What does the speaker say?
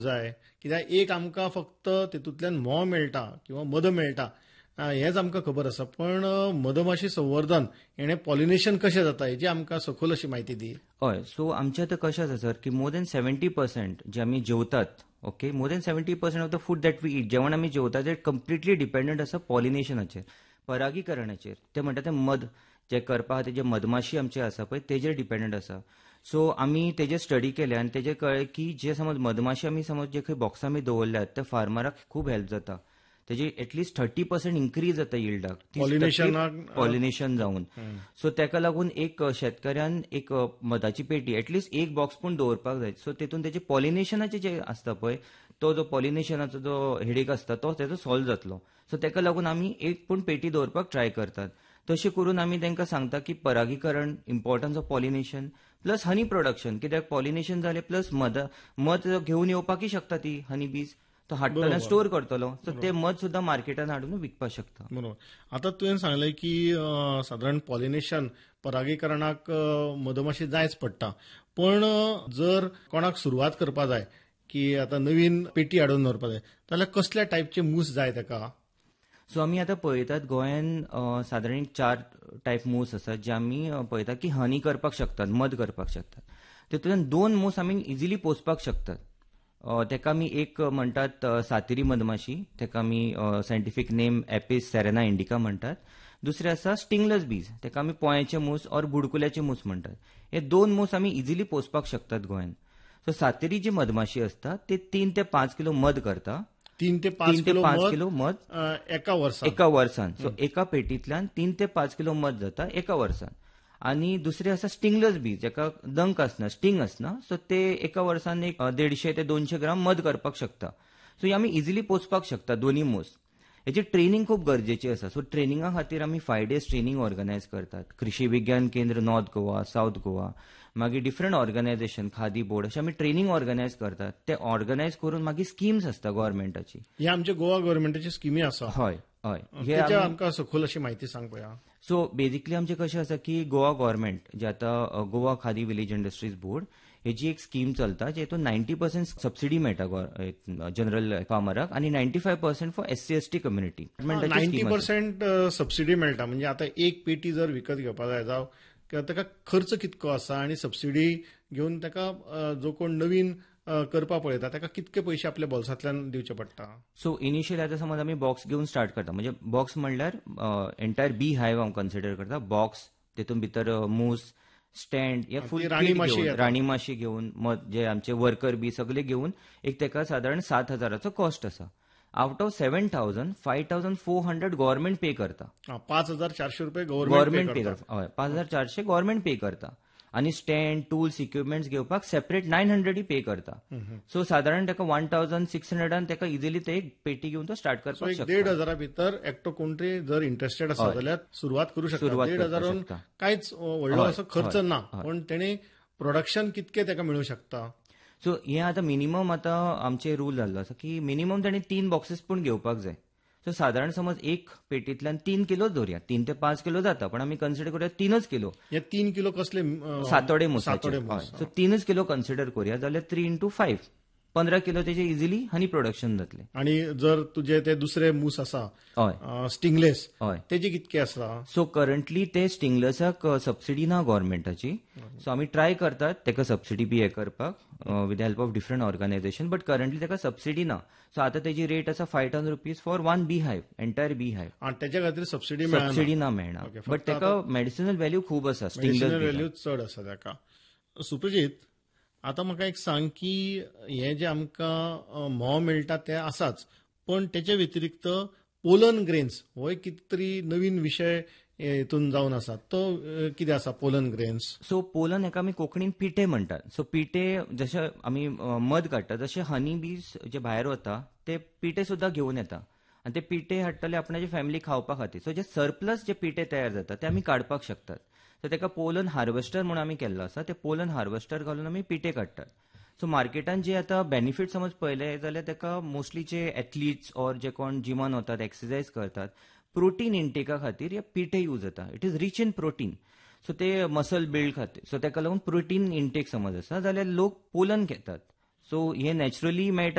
जाय कित्याक एक आमकां फक्त तेतूंतल्यान म्होंव मेळटा किंवा मध मेळटा हेच आमकां खबर आसा, पण मधमाशी संवर्धन हेणे पॉलिनेशन कशें जाता हेची आमकां सखोल अशी म्हायती दी. हय, सो आमच्या आतां कशें आसा सर की मोर दॅन 70% जे आमी जेवतात, okay, more than 70% of the food that we eat, जेवण आमी जेवतात ते कंप्लिटली डिपेंडंट आसा पॉलिनेशनाचेर, परागीकरणाचेर. ते म्हणटा ते मध जे करपा खातीर जे मधमाशी आमचे आसा पळय तेजेर डिपेंडंट आसा. सो आमी तेजेर स्टडी केले आनी तेजेर कळ्ळें की जे समज मधमाशी आमी समज जे खंय बॉक्सां आमी दवरल्यात ते फार्मराक खूब हेल्प जाता. तेजी एटलीस्ट 30% इन्क्रीज जाता यिल्डाक पॉलिनेशन जावन. सो तेका लागून एक शेतकऱ्यान एक मधाची पेटी एटलीस्ट एक बॉक्स पूण दवरपाक जाय. सो तेतून तेजे पॉलिनेशनाचे जे आसता पळय तो जो पॉलिनेशनाचो जो हेडेक आसता तो तेजो सॉल्व जातलो. सो तेका लागून आमी एक पूण पेटी दवरपाक ट्राय करतात. तशें करून आमी तांकां सांगता की परागीकरण, importance of pollination plus honey production, कित्याक पॉलिनेशन जालें प्लस मध घेवन येवपाकय शकता ती हनी बीज, तो हाडटलो स्टोर करतलो. सो ते मध सुद्दां मार्केटान हाडून विकपाक शकता. बरोबर. आतां तुवें सांगलें की सादारण पॉलिनेशन परागीकरणाक मधमाशी जायच पडटा, पण जर कोणाक सुरवात करपा जाय की आतां नवीन पेटी हाडून दवरपा जाय जाल्यार कसल्या टायपचे मूस जाय ताका? सो आमी आतां पळयतात गोंयान सादारण 4 टायप मूस आसात जे आमी पळयतात की हनी करपाक शकतात, मध करपाक शकतात. तेतूंतल्यान 2 मूस आमी इजिली पोसपाक शकतात. तेका आमी एक म्हणटात सातेरी मधमाशी, तेका आमी scientific name Apis Serena indica म्हणटात. दुसरे आसा स्टिंगलेस बीज, तेका आमी पोळ्याचे मूस ऑर बुडकुल्याचे मूस म्हणटात. हे 2 मूस आमी इजिली पोसपाक शकतात गोंयान. सो सातेरी जी मधमाशी आसता ते 3 ते 5 किलो मध करता. 3 ते 5 किलो मध एका वर्सान. सो एका पेटींतल्यान 3 ते 5 किलो मध जाता एका वर्सान. आनी दुसरे आसा स्टिंगलेस बीज, जेका डंक आसना, स्टिंग आसना. सो ते एका वर्सान एक 150 ते 200 ग्राम मध करपाक शकता. सो हे आमी इजिली पोसपाक शकता दोन्ही मूस. हेची ट्रेनिंग खूब गरजेची आसा. सो ट्रेनिंगा खातीर आमी 5 days ट्रेनिंग ऑर्गनायज करतात. कृषी विज्ञान केंद्र नॉर्थ गोवा, साऊथ गोवा, मागीर डिफरंट ऑर्गनायझेशन, खादी बोर्ड, अशें आमी ट्रेनिंग ऑर्गनायज करतात. ते ऑर्गनायज करून मागीर स्किम्स आसता गव्हर्मेंटाची. हे आमच्या गोवा गव्हर्मेंटाची स्किमी आसा. हय हय. हे आमकां सखोल अशी म्हायती सांग पळया. सो बेसिकली आमचें कशें आसा की गोवा गव्हर्मेंट जे आतां Goa khadi village industries board हेची एक स्कीम चलता जेतून 90% सबसिडी मेळटा जनरल फार्मराक आनी 95% फॉर SC/ST कम्युनिटी. 90% सबसिडी मेळटा म्हणजे आतां एक पेटी जर विकत घेवपा जाय जावं ताका खर्च कितको आसा आनी सबसिडी घेवन ताका जो कोण नवीन करपा पळयता ताका कितके पयशे आपल्या बोल्सांतल्यान दिवचे पडटा? सो इनिशियली आतां समज आमी बॉक्स घेवन स्टार्ट करता, म्हणजे बॉक्स म्हणल्यार एंटायर बी हायव हांव कन्सिडर करता. बॉक्स, तेतून भितर मूस, स्टँड, या फूल राणी माशी घेवन जे आमचे वर्कर बी सगळे घेवन एक तेका सादारण 7,000 कॉस्ट आसा. आउट ऑफ 7,000 5,400 गव्हर्मेंट पे करता. 5,400 रुपये गव्हर्मेंट पे करता. हय, 5,400 गव्हर्मेंट पे करता. आनी स्टँड, टूल्स, इक्विपमेंट्स घेवपाक सेपरेट 900 पे करता. सो सादारण ताका 1,600 ताका इजिली ते एक पेटी घेवन तो स्टार्ट करपाक शकता. 1,500 भितर एकटो कोण तरी जर इंटरेस्टेड आसा जाल्यार सुरवात करू शकता. 1,500 कांयच व्हडलो असो खर्च ना, पण तेणे प्रोडक्शन कितके ताका मिळू शकता. सो हे आतां मिनिमम आतां आमचे रूल जाल्लो आसा की मिनिमम ताणें 3 बॉक्सेस पूण घेवपाक जाय. सो सादारण समज एक पेटींतल्यान 3 किलो धरया, 3 ते 5 किलो जाता, पण आमी कन्सिडर करूया 3च किलो. हे 3 किलो कसले? सातोडे मुसाचे. सो 3च किलो कन्सिडर करूया जाल्यार 3 into 5 15 किलो तेजे इजिली हनी प्रोडक्शन जातले. आणि जर तुझे ते दुसरे मूस आसा स्टिंगलेस, तेजे कितके आसा? सो करंटली ते स्टिंगलेसाक सबसिडी ना गव्हर्मेंटाची. सो आमी ट्राय करतात तेका सबसिडी बी हे करपाक with the help of different organisation, but currently तेका सबसिडी ना. सो आतां तेजी रेट आसा 5,000 रुपीज फॉर 1 बी हायव, एंटायर बी हायव. आणि त्याच्या खातीर सबसिडी ना मेळना. बट तेका मेडिसिनल व्हॅल्यू खूब आसा. मेडिसिनल व्हॅल्यू चड आसा ताका. सुप्रजीत, आता म्हाका एक सांग की हे जे आमकां म्होंव मेळटा ते आसाच, पण तेच्या व्यतिरिक्त पोलन ग्रेन्स हो एक कितें तरी नवीन विशय हेतून जावन आसा, तो कितें आसा पोलन ग्रेन्स? सो पोलन हेका आमी कोंकणीन पिठे म्हणटात. सो पिठे जशे आमी मध काडटा तशे हनी बीज जे भायर वता ते पिठे सुद्दां घेवन येता आनी ते पिठे हाडटले आपणाचे फॅमिली खावपा खातीर. सो जे सरप्लस जे पिठे तयार जाता ते आमी काडपाक शकतात. सो तेका पोलन हार्वेस्टर म्हणून आमी केल्लो आसा. ते पोलन हार्वेस्टर घालून आमी पिठे काडटात. सो मार्केटान जे आतां बेनिफीट समज पळयले जाल्यार तेका मोस्टली जे एथलीट्स ऑर जे कोण जिमान वतात, एक्सरसाइज करतात, प्रोटीन इंटेका खातीर हे पिठे यूज जाता. It is rich in protein. So ते मसल बिल्ड खातीर. सो तेका लागून प्रोटीन इंटेक समज आसा जाल्यार लोक पोलन घेतात. सो हे नॅचरली मेळटा